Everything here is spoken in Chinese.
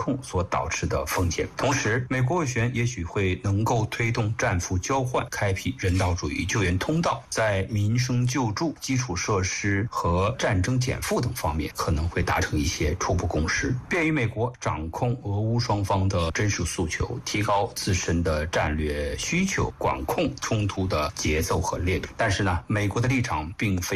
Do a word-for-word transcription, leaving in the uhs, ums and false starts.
控所导致的风险。同时，美国斡旋也许会能够推动战俘交换，开辟人道主义救援通道，在民生救助、基础设施和战争减负等方面可能会达成一些初步共识，便于美国掌控俄乌双方的真实诉求，提高自身的战略需求，管控冲突的节奏和烈度。但是呢，美国的立场并非